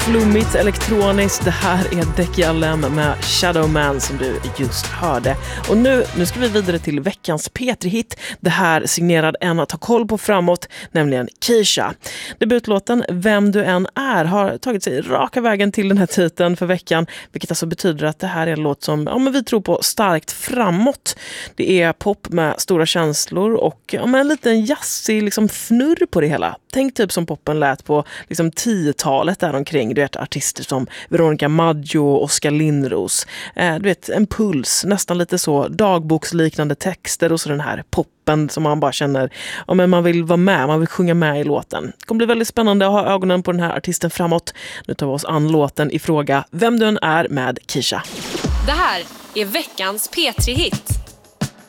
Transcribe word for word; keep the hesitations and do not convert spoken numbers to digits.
flummigt, elektroniskt. Det här är Deki Alem med Shadow Man som du just hörde. Och nu, nu ska vi vidare till veckans P tre-hit. Det här signerad en att ta koll på framåt, nämligen Keisha. Debutlåten Vem du än är har tagit sig raka vägen till den här titeln för veckan, vilket alltså betyder att det här är en låt som ja, men vi tror på starkt framåt. Det är pop med stora känslor och ja, men en liten jazzig liksom, fnurr på det hela. Tänk typ som poppen lät på liksom, tiotalet där omkring. Du vet artister som Veronica Maggio och Oskar Lindros. Eh, du vet en puls, nästan lite så dagboksliknande texter och så den här poppen som man bara känner, ja men man vill vara med, man vill sjunga med i låten. Det kommer bli väldigt spännande att ha ögonen på den här artisten framåt. Nu tar vi oss an låten i fråga Vem du än är med Keisha. Det här är veckans P tre-hit.